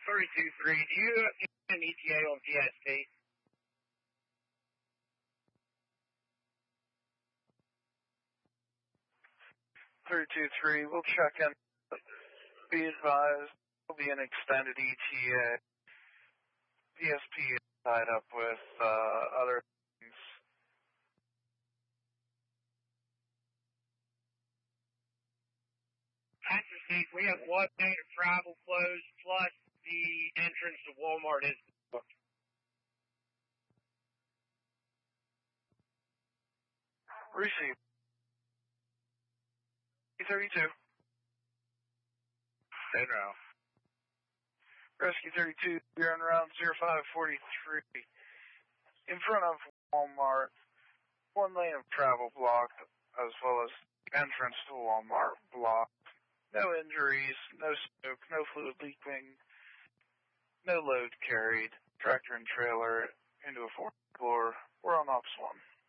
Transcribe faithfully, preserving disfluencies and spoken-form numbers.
three two three, do you have an E T A on P S T? three two three, we'll check in. Be advised, there'll be an extended E T A. P S P is tied up with uh, other things. That's received. We have one lane of travel closed, plus the entrance to Walmart is booked. Received. E thirty-two. Stay now. Rescue thirty-two, you're on round zero five forty-three. In front of Walmart, one lane of travel blocked, as well as entrance to Walmart blocked. No injuries, no smoke, no fluid leaking, no load carried. Tractor and trailer into a fourth floor. We're on ops one.